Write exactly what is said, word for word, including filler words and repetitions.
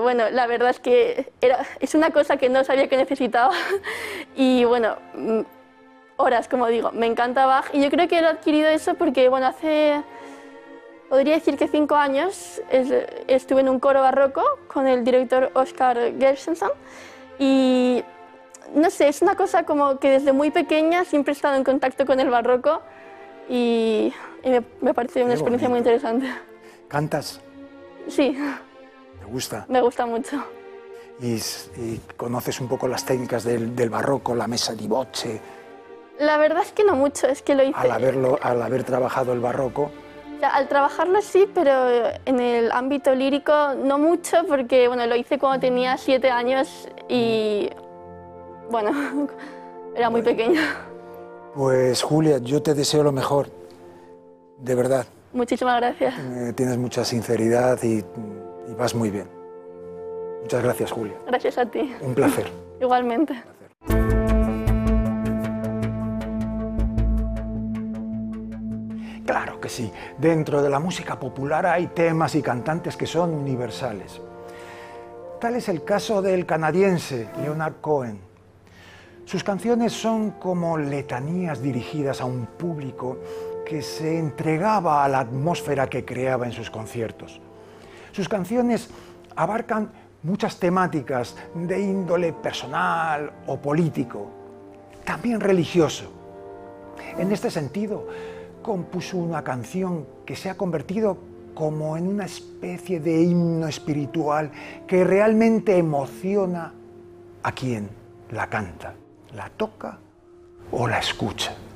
bueno, la verdad es que era, es una cosa que no sabía que necesitaba y bueno, horas, como digo, me encanta Bach y yo creo que he adquirido eso porque, bueno, hace, podría decir que cinco años es, estuve en un coro barroco con el director Oscar Gershenson y no sé, es una cosa como que desde muy pequeña siempre he estado en contacto con el barroco y, y me, me parece una experiencia muy interesante. ¿Cantas? Sí. ¿Te gusta? Me gusta mucho. ¿Y, y conoces un poco las técnicas del, del barroco, la messa di voce? La verdad es que no mucho, es que lo hice... Al, haberlo, al haber trabajado el barroco... O sea, al trabajarlo sí, pero en el ámbito lírico no mucho, porque bueno, lo hice cuando tenía siete años y... bueno, era muy pequeña. Pues Julia, yo te deseo lo mejor, de verdad. Muchísimas gracias. Eh, tienes mucha sinceridad y, y vas muy bien. Muchas gracias, Julia. Gracias a ti. Un placer. Igualmente. Un placer. Claro que sí. Dentro de la música popular hay temas y cantantes que son universales. Tal es el caso del canadiense Leonard Cohen. Sus canciones son como letanías dirigidas a un público que se entregaba a la atmósfera que creaba en sus conciertos. Sus canciones abarcan muchas temáticas de índole personal o político, también religioso. En este sentido, compuso una canción que se ha convertido como en una especie de himno espiritual que realmente emociona a quien la canta, la toca o la escucha.